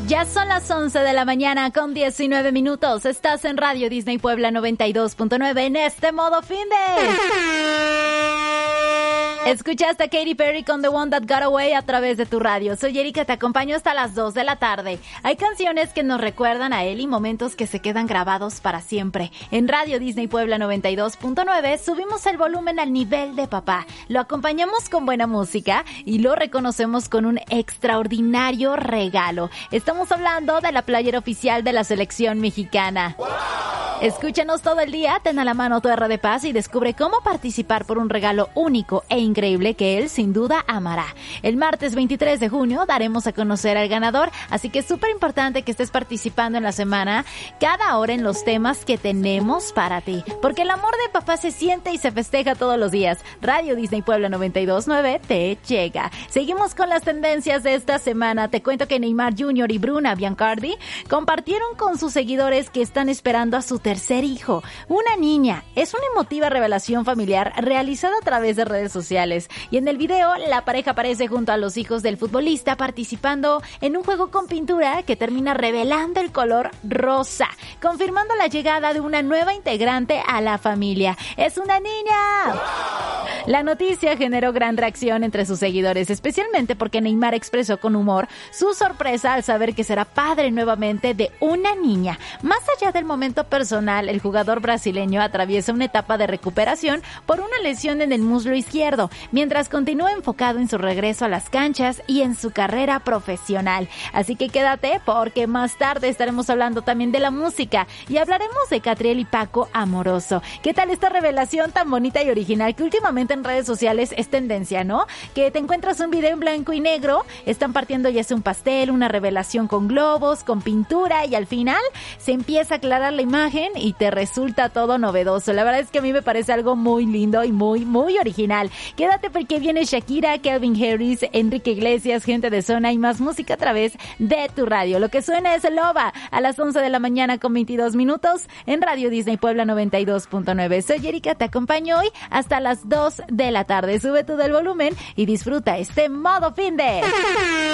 Ya son las 11 de la mañana con 19 minutos. Estás en Radio Disney Puebla 92.9 en este modo fin de... Escuchaste a Katy Perry con The One That Got Away a través de tu radio. Soy Erika, te acompaño hasta las 2 de la tarde. Hay canciones que nos recuerdan a él y momentos que se quedan grabados para siempre. En Radio Disney Puebla 92.9 subimos el volumen al nivel de papá. Lo acompañamos con buena música y lo reconocemos con un extraordinario regalo. Estamos hablando de la playera oficial de la selección mexicana. ¡Wow! Escúchanos todo el día, ten a la mano tu R de Paz y descubre cómo participar por un regalo único e increíble que él sin duda amará. El martes 23 de junio daremos a conocer al ganador, así que es súper importante que estés participando en la semana, cada hora en los temas que tenemos para ti, porque el amor de papá se siente y se festeja todos los días. Radio Disney Puebla 92.9 te llega. Seguimos con las tendencias de esta semana. Te cuento que Neymar Jr. y Bruna Biancardi compartieron con sus seguidores que están esperando a su tercer hijo, una niña. Es una emotiva revelación familiar realizada a través de redes sociales. Y en el video, la pareja aparece junto a los hijos del futbolista participando en un juego con pintura que termina revelando el color rosa, confirmando la llegada de una nueva integrante a la familia. ¡Es una niña! La noticia generó gran reacción entre sus seguidores, especialmente porque Neymar expresó con humor su sorpresa al saber que será padre nuevamente de una niña. Más allá del momento personal, el jugador brasileño atraviesa una etapa de recuperación por una lesión en el muslo izquierdo, mientras continúa enfocado en su regreso a las canchas y en su carrera profesional. Así que quédate porque más tarde estaremos hablando también de la música y hablaremos de Catriel y Paco Amoroso. ¿Qué tal esta revelación tan bonita y original que últimamente en redes sociales es tendencia, ¿no? Que te encuentras un video en blanco y negro, están partiendo ya sea un pastel, una revelación con globos, con pintura y al final se empieza a aclarar la imagen y te resulta todo novedoso. La verdad es que a mí me parece algo muy lindo y muy original. Quédate porque viene Shakira, Calvin Harris, Enrique Iglesias, Gente de Zona y más música a través de tu radio. Lo que suena es Loba a las 11 de la mañana con 22 minutos en Radio Disney Puebla 92.9. Soy Erika, te acompaño hoy hasta las 2 de la tarde. Sube todo el volumen y disfruta este modo fin de...